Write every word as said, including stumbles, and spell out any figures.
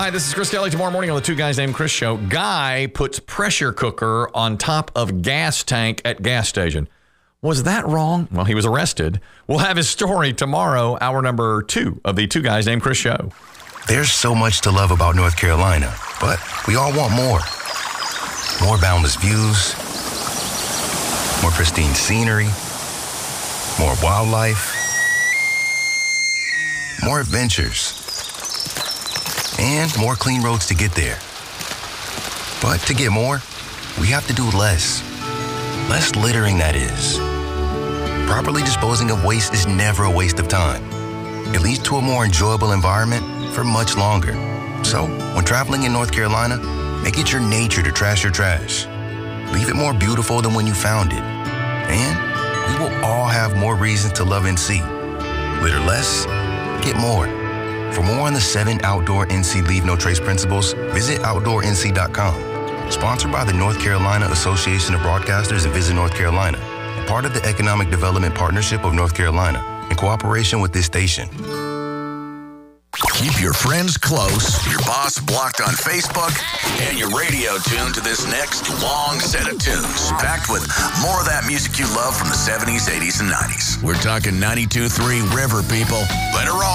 Hi, this is Chris Kelly. Tomorrow morning on the Two Guys Named Chris show, guy puts pressure cooker on top of gas tank at gas station. Was that wrong? Well, he was arrested. We'll have his story tomorrow, hour number two of the Two Guys Named Chris show. There's so much to love about North Carolina, but we all want more. More boundless views, more pristine scenery, more wildlife, more adventures, and more clean roads to get there. But to get more, we have to do less. Less littering, that is. Properly disposing of waste is never a waste of time. It leads to a more enjoyable environment for much longer. So, when traveling in North Carolina, make it your nature to trash your trash. Leave it more beautiful than when you found it. And we will all have more reasons to love N C. Litter less, get more. For more on the seven outdoor N C Leave No Trace principles, visit outdoor N C dot com. Sponsored by the North Carolina Association of Broadcasters and Visit North Carolina. Part of the Economic Development Partnership of North Carolina, in cooperation with this station. Keep your friends close, your boss blocked on Facebook, and your radio tuned to this next long set of tunes, packed with more of that music you love from the seventies, eighties, and nineties. We're talking ninety-two point three River, people. Let her roll.